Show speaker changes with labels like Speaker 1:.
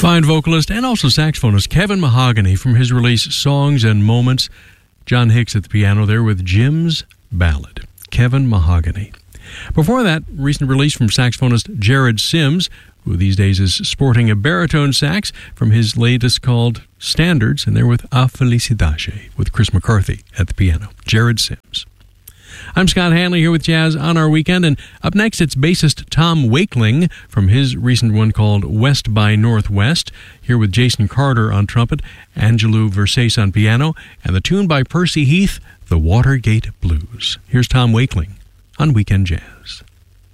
Speaker 1: Fine vocalist and also saxophonist Kevin Mahogany from his release Songs and Moments. John Hicks at the piano there with Jim's Ballad. Kevin Mahogany. Before that, recent release from saxophonist Jared Sims, who these days is sporting a baritone sax from his latest called Standards, and they're with A Felicidade with Chris McCarthy at the piano. Jared Sims. I'm Scott Hanley here with Jazz on our weekend, and up next it's bassist Tom Wakeling from his recent one called West by Northwest, here with Jason Carter on trumpet, Angelou Versace on piano, and the tune by Percy Heath, The Watergate Blues. Here's Tom Wakeling on Weekend Jazz.